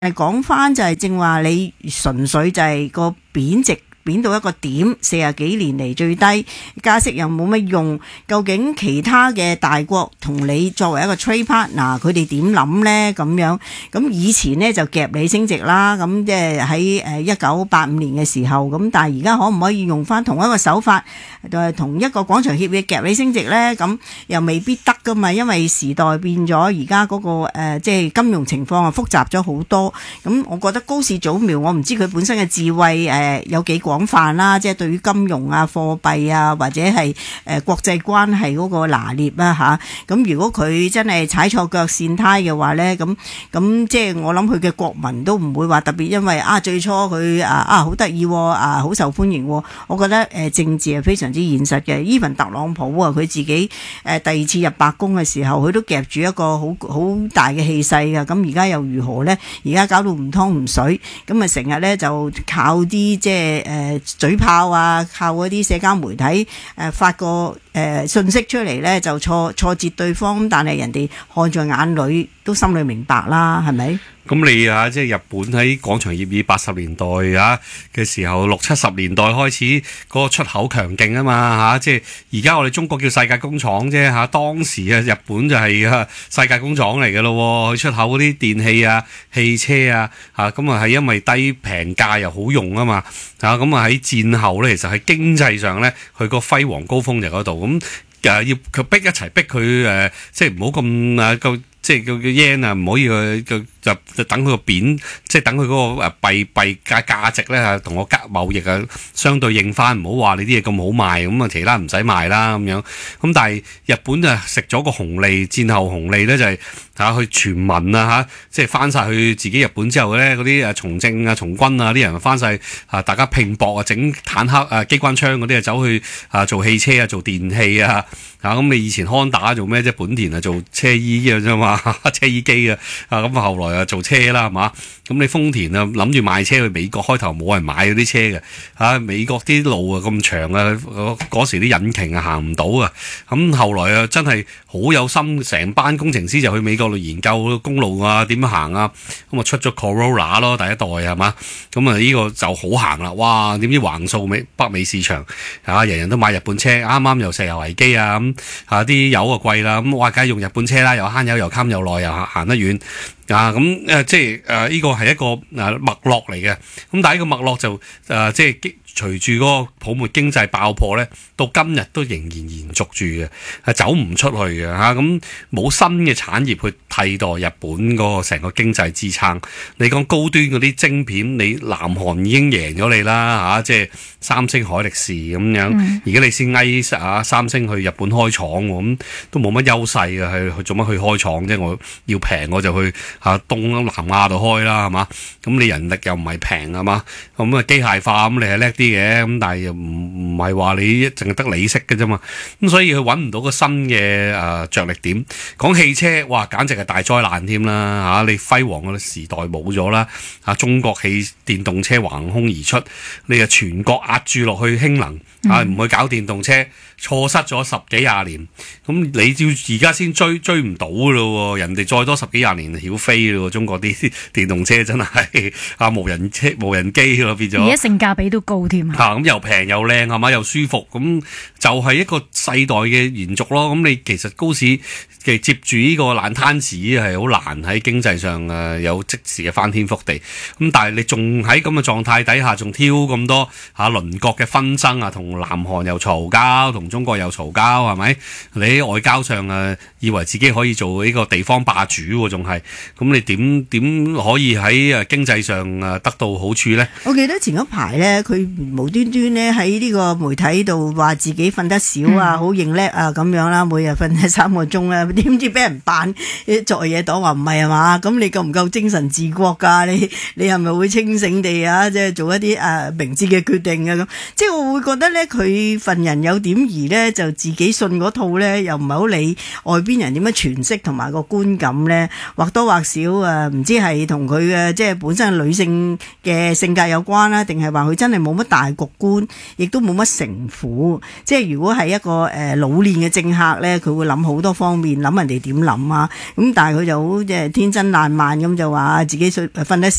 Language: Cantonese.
講翻就係正話，你純粹就係個貶值貶到一個點，40幾年嚟最低，加息又冇乜用。究竟其他嘅大國同你作為一個 trade partner，佢哋點諗呢？咁樣咁以前呢就夾你升值啦，咁即係喺1985年嘅時候，咁但係而家可唔可以用翻同一個手法，同一個廣場協議夾你升值呢？咁又未必得噶嘛，因為時代變咗，而家嗰個即係金融情況啊複雜咗好多。咁我覺得高市早苗，我唔知佢本身嘅智慧有幾廣泛啦，即係對於金融啊、貨幣啊，或者係國際關係嗰個拿捏啦吓。咁如果佢真係踩錯腳跣胎嘅話咧，咁即係我諗佢嘅國民都唔會話特別，因為最初佢好得意好受歡迎。我覺得政治係非常之現實嘅。even 特朗普啊，佢自己第二次入白宮嘅時候，佢都夾住一個好大嘅氣勢㗎。咁而家又如何咧？而家搞到唔湯唔水，咁啊成日咧就靠啲即係嘴炮啊，靠嗰啲社交媒體發個信息出嚟咧，就挫折對方，但係人哋看在眼裏，都心裏明白啦，係咪？ 咁你即係日本喺廣場協議80年代嘅時候，60、70年代開始嗰個出口強勁啊嘛即係而家我哋中國叫世界工廠啫當時日本就係世界工廠嚟嘅咯，佢出口嗰啲電器汽車咁係因為低平價又好用啊嘛咁喺戰後咧，其實喺經濟上咧，佢個輝煌高峰就嗰度咁要佢一齊逼佢即係唔好咁即係個 yen 唔可以就等佢個貶，即係等佢嗰個幣價值咧同我貿易相對應翻，唔好話你啲嘢咁好賣，咁其他唔使賣啦咁樣。咁但係日本就食咗個紅利，戰後紅利咧就係去全民即係翻晒去自己日本之後咧，嗰啲從政從軍啲人翻晒大家拼搏整坦克機關槍嗰啲走去做汽車做電器咁你以前Honda做咩啫？本田做車衣啫嘛，車衣機咁後來做車啦，係嘛？咁你豐田諗住賣車去美國，開頭冇人買嗰啲車嘅美國啲路咁長嗰時啲引擎行唔到咁後來真係好有心，成班工程師就去美國度研究公路點樣行咁出咗 Corolla 咯，第一代係嘛？咁呢個就好行啦，哇！點知橫掃北美市場人人都買日本車，啱啱又石油危機啲油貴啦，咁梗係用日本車啦，又慳油又襟又耐又行得遠即係呢個係一個脈絡嚟嘅，咁但係呢個脈絡就即係隨住嗰個泡沫經濟爆破咧，到今日都仍然延續住嘅，係走唔出去嘅咁冇新嘅產業去替代日本嗰個成個經濟支撐。你講高端嗰啲晶片，你南韓已經贏咗你啦即係三星、海力士咁樣，而家你先嗌三星去日本開廠咁都冇乜優勢嘅，去做乜去開廠啫？我要平我就去東南亞度開啦，係嘛？咁你人力又唔係平係嘛？咁機械化咁你係叻啲嘅，咁但係又唔係話你淨係得你識嘅啫嘛。咁所以佢揾唔到個新嘅着力點。講汽車，哇，簡直係大災難添啦你輝煌嘅時代冇咗啦中國電動車橫空而出，你全國壓住落去氫能唔去搞電動車，錯失咗10幾20年。咁你要而家先追唔到噶咯，人哋再多10幾20年曉飛咯。中國啲電動車真係無人機咯，變咗。 而家性價比都高添咁又平又靚係嘛，又舒服，咁就係一個世代嘅延續咯。咁你其實高市嘅接住呢個爛攤子係好難喺經濟上有即時嘅翻天覆地。咁但係你仲喺咁嘅狀態底下，仲挑咁多鄰國嘅紛爭同南韓又嘈交，同中國又嘈交，係咪？你喺外交上以為自己可以做呢個地方霸主，仲係咁你點可以喺經濟上得到好處呢？ 我記得前一排呢，佢無端端呢喺呢個媒體度話自己瞓得少好認叻咁樣啦，每日瞓3個鐘啦，點知俾人扮作嘢黨話唔係嘛？咁你夠唔夠精神治國㗎？你係咪會清醒地即係做一啲明智嘅決定咁？即係我會覺得呢，佢份人有點兒呢，就自己信嗰套呢，又唔係好理外邊人點樣詮釋同埋個觀感呢，或多或少唔知係同佢嘅即係本身女性嘅性格有關啦，定係話佢真係冇乜大局觀，亦都冇乜城府。即係如果係一個老練嘅政客呢，佢會諗好多方面，諗人哋點諗咁但係佢就好即係天真爛漫咁就話自己瞓得